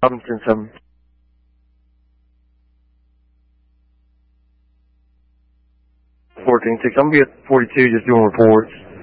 Robinson 7. Six. I'm gonna be at 42 just doing reports.